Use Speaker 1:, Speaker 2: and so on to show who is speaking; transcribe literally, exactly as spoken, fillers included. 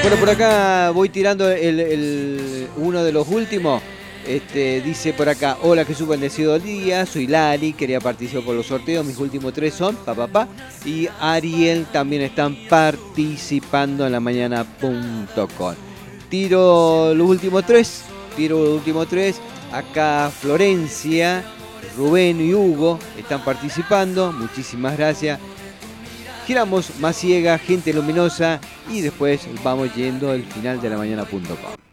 Speaker 1: Bueno, por acá voy tirando el, el- uno de los últimos. Este, dice por acá, hola Jesús, bendecido día, soy Lali, quería participar por los sorteos, mis últimos tres son papá pa, pa, y Ariel también están participando en la mañana punto com. Tiro los últimos tres, tiro los últimos tres, acá Florencia, Rubén y Hugo están participando, muchísimas gracias. Giramos más ciega, gente luminosa y después vamos yendo al final de la mañana punto com.